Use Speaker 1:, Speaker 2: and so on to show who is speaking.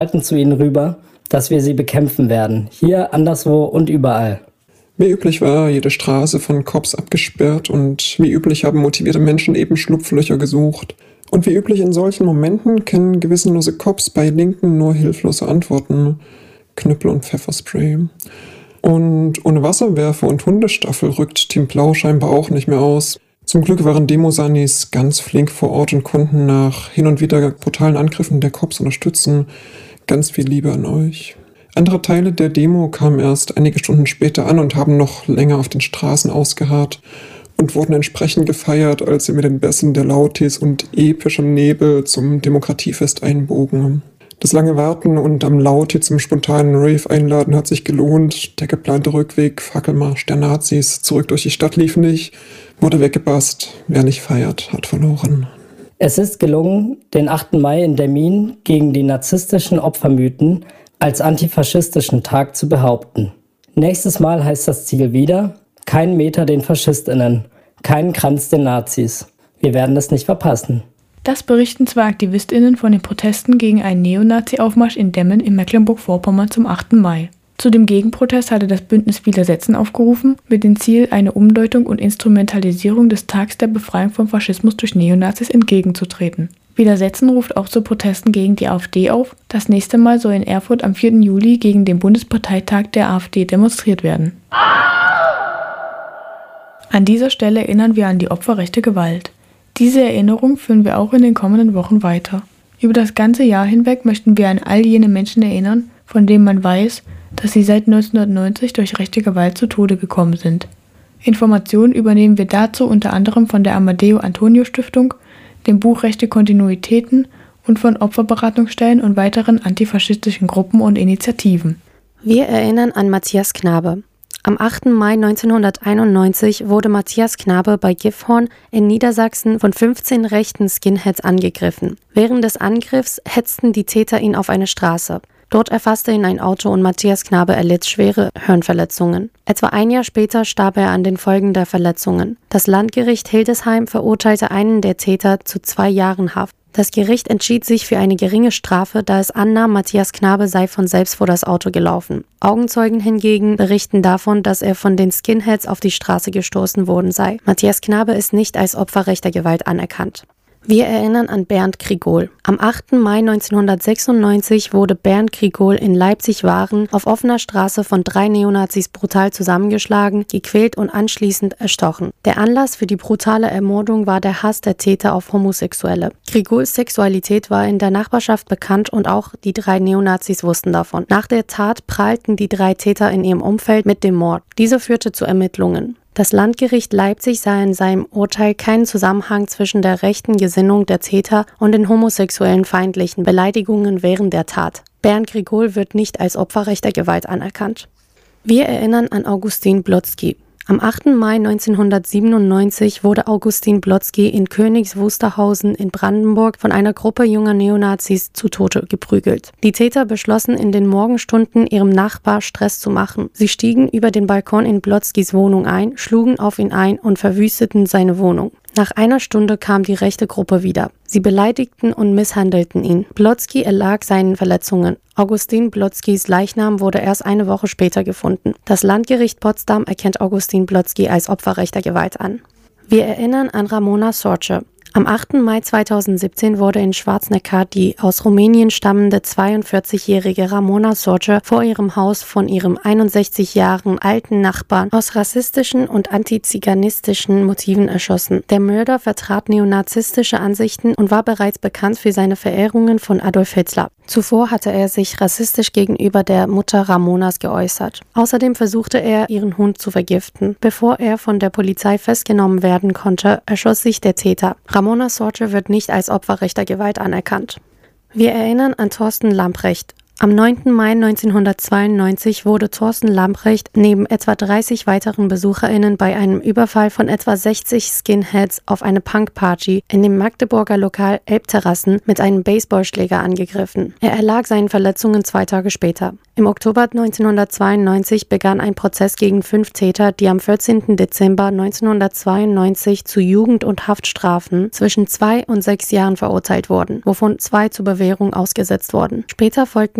Speaker 1: halten zu ihnen rüber, dass wir sie bekämpfen werden. Hier, anderswo und überall.
Speaker 2: Wie üblich war jede Straße von Cops abgesperrt und wie üblich haben motivierte Menschen eben Schlupflöcher gesucht. Und wie üblich in solchen Momenten kennen gewissenlose Cops bei Linken nur hilflose Antworten. Knüppel und Pfefferspray. Und ohne Wasserwerfer und Hundestaffel rückt Team Blau scheinbar auch nicht mehr aus. Zum Glück waren Demosanis ganz flink vor Ort und konnten nach hin und wieder brutalen Angriffen der Cops unterstützen. Ganz viel Liebe an euch. Andere Teile der Demo kamen erst einige Stunden später an und haben noch länger auf den Straßen ausgeharrt und wurden entsprechend gefeiert, als sie mit den Bässen der Lautis und epischem Nebel zum Demokratiefest einbogen. Das lange Warten und am Lauti zum spontanen Rave einladen hat sich gelohnt. Der geplante Rückweg, Fackelmarsch der Nazis, zurück durch die Stadt lief nicht, wurde weggebasst. Wer nicht feiert, hat verloren.
Speaker 1: Es ist gelungen, den 8. Mai in Demmin gegen die narzisstischen Opfermythen als antifaschistischen Tag zu behaupten. Nächstes Mal heißt das Ziel wieder: kein Meter den FaschistInnen, keinen Kranz den Nazis. Wir werden es nicht verpassen.
Speaker 3: Das berichten zwei AktivistInnen von den Protesten gegen einen Neonazi-Aufmarsch in Demmin in Mecklenburg-Vorpommern zum 8. Mai. Zu dem Gegenprotest hatte das Bündnis Widersetzen aufgerufen, mit dem Ziel, eine Umdeutung und Instrumentalisierung des Tags der Befreiung vom Faschismus durch Neonazis entgegenzutreten. Widersetzen ruft auch zu Protesten gegen die AfD auf. Das nächste Mal soll in Erfurt am 4. Juli gegen den Bundesparteitag der AfD demonstriert werden. An dieser Stelle erinnern wir an die Opfer rechter Gewalt. Diese Erinnerung führen wir auch in den kommenden Wochen weiter. Über das ganze Jahr hinweg möchten wir an all jene Menschen erinnern, von denen man weiß, dass sie seit 1990 durch rechte Gewalt zu Tode gekommen sind. Informationen übernehmen wir dazu unter anderem von der Amadeo Antonio Stiftung, dem Buch Rechte Kontinuitäten und von Opferberatungsstellen und weiteren antifaschistischen Gruppen und Initiativen.
Speaker 4: Wir erinnern an Matthias Knabe. Am 8. Mai 1991 wurde Matthias Knabe bei Gifhorn in Niedersachsen von 15 rechten Skinheads angegriffen. Während des Angriffs hetzten die Täter ihn auf eine Straße. Dort erfasste ihn ein Auto und Matthias Knabe erlitt schwere Hirnverletzungen. Etwa ein Jahr später starb er an den Folgen der Verletzungen. Das Landgericht Hildesheim verurteilte einen der Täter zu 2 Jahren Haft. Das Gericht entschied sich für eine geringe Strafe, da es annahm, Matthias Knabe sei von selbst vor das Auto gelaufen. Augenzeugen hingegen berichten davon, dass er von den Skinheads auf die Straße gestoßen worden sei. Matthias Knabe ist nicht als Opfer rechter Gewalt anerkannt. Wir erinnern an Bernd Grigol. Am 8. Mai 1996 wurde Bernd Grigol in Leipzig-Waren auf offener Straße von 3 Neonazis brutal zusammengeschlagen, gequält und anschließend erstochen. Der Anlass für die brutale Ermordung war der Hass der Täter auf Homosexuelle. Grigols Sexualität war in der Nachbarschaft bekannt und auch die 3 Neonazis wussten davon. Nach der Tat prahlten die 3 Täter in ihrem Umfeld mit dem Mord. Dieser führte zu Ermittlungen. Das Landgericht Leipzig sah in seinem Urteil keinen Zusammenhang zwischen der rechten Gesinnung der Täter und den homosexuellen feindlichen Beleidigungen während der Tat. Bernd Grigol wird nicht als Opfer rechter Gewalt anerkannt. Wir erinnern an Augustin Blotzky. Am 8. Mai 1997 wurde Augustin Blotzky in Königs Wusterhausen in Brandenburg von einer Gruppe junger Neonazis zu Tode geprügelt. Die Täter beschlossen in den Morgenstunden, ihrem Nachbar Stress zu machen. Sie stiegen über den Balkon in Blotzkys Wohnung ein, schlugen auf ihn ein und verwüsteten seine Wohnung. Nach einer Stunde kam die rechte Gruppe wieder. Sie beleidigten und misshandelten ihn. Blotzky erlag seinen Verletzungen. Augustin Blotzkys Leichnam wurde erst eine Woche später gefunden. Das Landgericht Potsdam erkennt Augustin Blotzky als Opfer rechter Gewalt an. Wir erinnern an Ramona Sorce. Am 8. Mai 2017 wurde in Schwarzenegger die aus Rumänien stammende 42-jährige Ramona Sorce vor ihrem Haus von ihrem 61 Jahre alten Nachbarn aus rassistischen und antiziganistischen Motiven erschossen. Der Mörder vertrat neonazistische Ansichten und war bereits bekannt für seine Verehrungen von Adolf Hitler. Zuvor hatte er sich rassistisch gegenüber der Mutter Ramonas geäußert. Außerdem versuchte er, ihren Hund zu vergiften. Bevor er von der Polizei festgenommen werden konnte, erschoss sich der Täter. Ramona Sorce wird nicht als Opfer rechter Gewalt anerkannt. Wir erinnern an Thorsten Lamprecht. Am 9. Mai 1992 wurde Thorsten Lamprecht neben etwa 30 weiteren BesucherInnen bei einem Überfall von etwa 60 Skinheads auf eine Punkparty in dem Magdeburger Lokal Elbterrassen mit einem Baseballschläger angegriffen. Er erlag seinen Verletzungen 2 Tage später. Im Oktober 1992 begann ein Prozess gegen 5 Täter, die am 14. Dezember 1992 zu Jugend- und Haftstrafen zwischen 2 und 6 Jahren verurteilt wurden, wovon 2 zur Bewährung ausgesetzt wurden. Später folgten